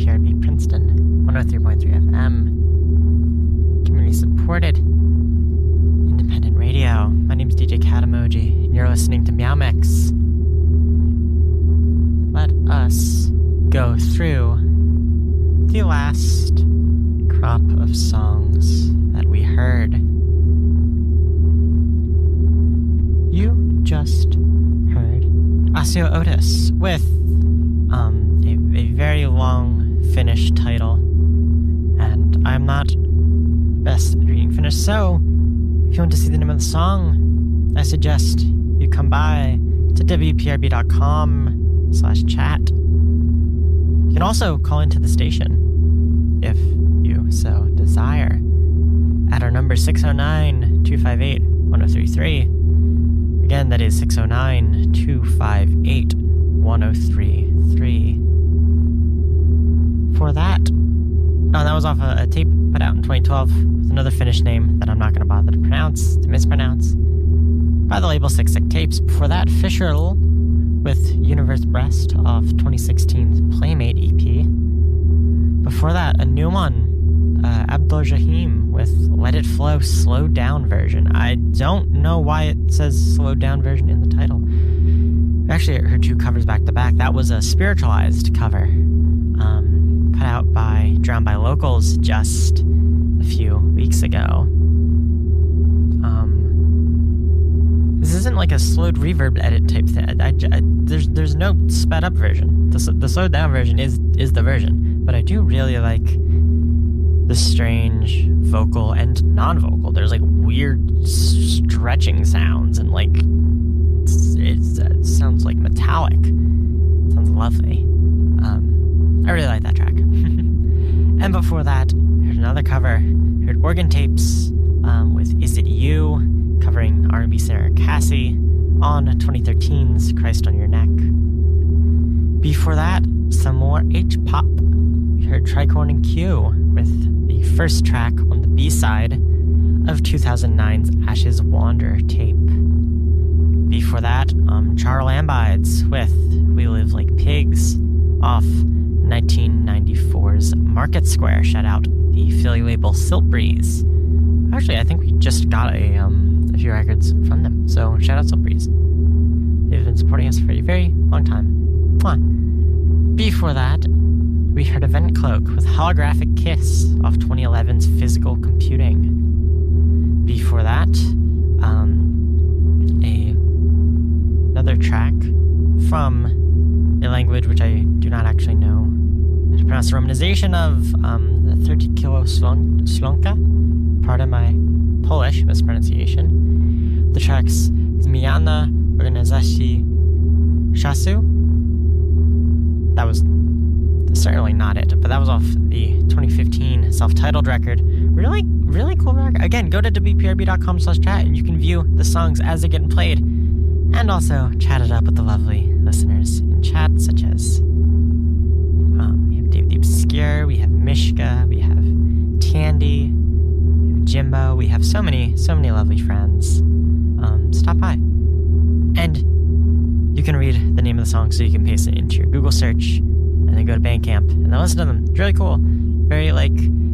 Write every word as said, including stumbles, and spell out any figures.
P R B Princeton, one oh three point three F M. Community supported. Independent radio. My name's D J Cat Emoji, and you're listening to Meow Mix. Let us go through the last crop of songs that we heard. You just heard Asio Otis with um, a, a very long Finnish title, and I'm not best at reading Finnish, so if you want to see the name of the song, I suggest you come by to w p r b dot com slash chat. You can also call into the station if you so desire at our number six oh nine, two five eight, one oh three three. Again, that is six oh nine, two five eight, one oh three three. For that, oh, that was off a, a tape put out in twenty twelve with another Finnish name that I'm not going to bother to pronounce, to mispronounce, by the label Sick Sick Tapes. Before that, Fisherl with Universe Breast off twenty sixteen's Playmate E P. Before that, a new one, uh, Abdul Jahim with Let It Flow Slowed Down version. I don't know why it says slowed down version in the title. Actually, I heard two covers back to back. That was a spiritualized cover, um, put out by Drowned by Locals just a few weeks ago. Um, this isn't like a slowed reverb edit type thing. I, I, there's there's no sped up version. The, the slowed down version is is the version, but I do really like the strange vocal and non-vocal. There's like weird stretching sounds and like it's, it sounds like metallic. It sounds lovely. Um, I really like that track. And before that, here's another cover. Heard Organ Tapes um, with Is It You, covering R and B singer Cassie on twenty thirteen's Christ on Your Neck. Before that, some more H-pop. We heard Tricorn and Q with the first track on the B-side of two thousand nine's Ashes Wander tape. Before that, um, Char Lambides with We Live Like Pigs off nineteen ninety-four's Market Square. Shout out the Philly label Silt Breeze. Actually, I think we just got a, um, a few records from them, so shout out Silt Breeze. They've been supporting us for a very long time. Mwah. Before that, we heard Event Cloak with Holographic Kiss off twenty eleven's Physical Computing. Before that, um, a another track from a language which I do not actually know how to pronounce, the romanization of um, the thirty kilo slon- Slonka. Pardon my Polish mispronunciation. The track's Zmiana Organizacji Czasu. That was certainly not it, but that was off the twenty fifteen self-titled record. Really, really cool record. Again, go to w p r b dot com slash chat and you can view the songs as they're getting played, and also chat it up with the lovely listeners in chat, such as um, we have Dave the Obscure, we have Mishka, we have Tandy, we have Jimbo, we have so many, so many lovely friends. Um, stop by. And you can read the name of the song so you can paste it into your Google search, and then go to Bandcamp and then listen to them. It's really cool. Very, like,